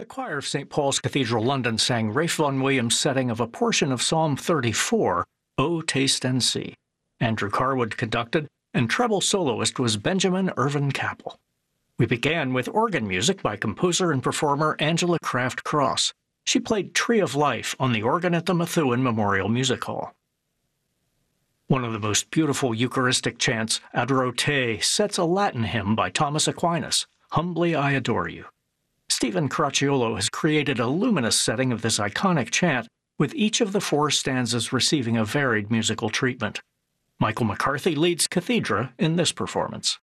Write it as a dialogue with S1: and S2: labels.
S1: The choir of St. Paul's Cathedral, London sang Ralph Vaughan Williams' setting of a portion of Psalm 34, O Taste and See. Andrew Carwood conducted, and treble soloist was Benjamin Irvin Capel. We began with organ music by composer and performer Angela Craft Cross. She played Tree of Life on the organ at the Methuen Memorial Music Hall. One of the most beautiful Eucharistic chants, Adoro Te, sets a Latin hymn by Thomas Aquinas, Humbly I Adore You. Stephen Caracciolo has created a luminous setting of this iconic chant, with each of the four stanzas receiving a varied musical treatment. Michael McCarthy leads Cathedra in this performance.